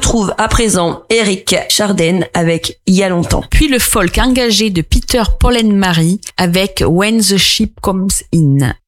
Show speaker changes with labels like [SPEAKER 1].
[SPEAKER 1] retrouve à présent Eric Chardin avec Il y a longtemps.
[SPEAKER 2] Puis le folk engagé de Peter Paul and Mary avec When the Ship Comes In.